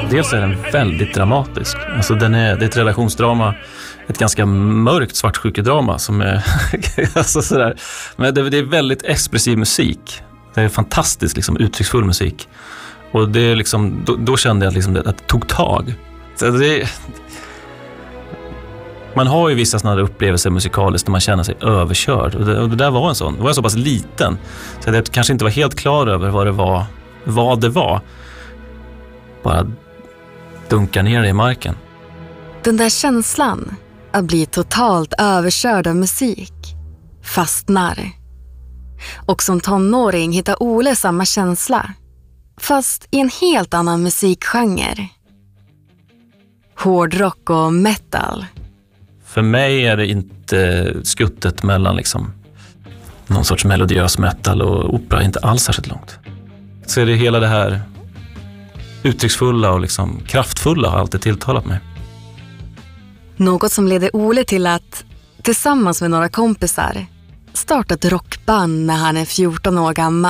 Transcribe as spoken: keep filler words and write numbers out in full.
Dels är den väldigt dramatisk. Alltså den är, det är ett relationsdrama, ett ganska mörkt svartsjukedrama som är alltså sådär. Men det, det är väldigt expressiv musik. Det är fantastiskt liksom, uttrycksfull musik. Och det är liksom, då, då kände jag att, liksom, det, att det tog tag. Så det, man har ju vissa sådana upplevelser musikaliskt när man känner sig överkörd. Och det, och det där var en sån. Då var jag så pass liten så att jag kanske inte var helt klar över vad det var. Vad det var. Bara dunkar ner i marken. Den där känslan att bli totalt överkörd av musik fastnar. Och som tonåring hittar Ole samma känsla, fast i en helt annan musikgenre. Hårdrock och metal. För mig är det inte skuttet mellan liksom någon sorts melodiös metal och opera, inte alls särskilt långt. Så är det hela det här uttrycksfulla och liksom kraftfulla har alltid tilltalat mig. Något som leder Ole till att, tillsammans med några kompisar, starta ett rockband när han är fjorton år gammal.